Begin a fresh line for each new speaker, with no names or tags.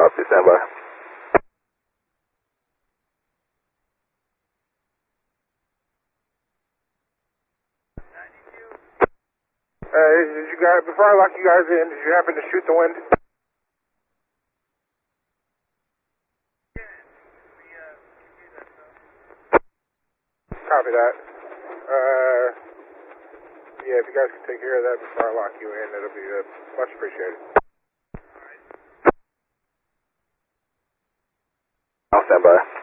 Copy, stand by.
Did you guys, before I lock you guys in, did you happen to shoot the wind? Copy that. Yeah, if you guys can take care of that before I lock you in, it'll be much appreciated.
I'll stand by.